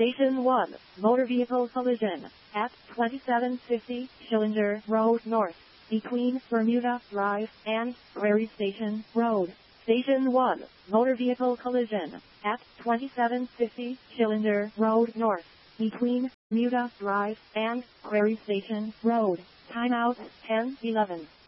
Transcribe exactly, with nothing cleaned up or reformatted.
Station one, motor vehicle collision, at twenty-seven fifty Schillinger Road North, between Bermuda Drive and Prairie Station Road. Station one, motor vehicle collision, at twenty-seven fifty Schillinger Road North, between Bermuda Drive and Prairie Station Road. Timeout ten eleven.